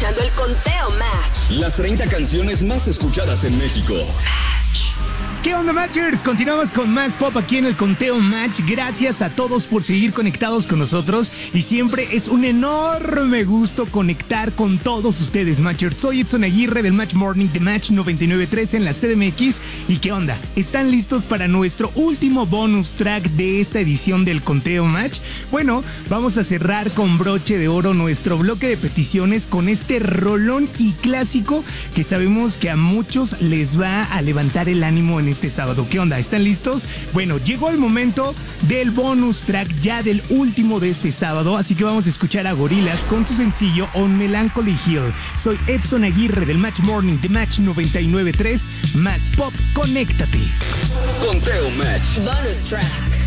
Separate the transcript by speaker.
Speaker 1: escuchando el Conteo Match.
Speaker 2: Las 30 canciones más escuchadas en México.
Speaker 3: ¿Qué onda, Matchers? Continuamos con más pop aquí en el Conteo Match. Gracias a todos por seguir conectados con nosotros. Y siempre es un enorme gusto conectar con todos ustedes, Matchers. Soy Edson Aguirre del Match Morning de Match 99.3 en la CDMX. ¿Y qué onda? ¿Están listos para nuestro último bonus track de esta edición del Conteo Match? Bueno, vamos a cerrar con broche de oro nuestro bloque de peticiones con este rolón y clásico que sabemos que a muchos les va a levantar el ánimo en este sábado. ¿Qué onda? ¿Están listos? Bueno, llegó el momento del bonus track ya del último de este sábado, así que vamos a escuchar a Gorillaz con su sencillo On Melancholy Hill. Soy Edson Aguirre del Match Morning de Match 99.3, más pop, conéctate.
Speaker 2: Conteo Match.
Speaker 1: Bonus track.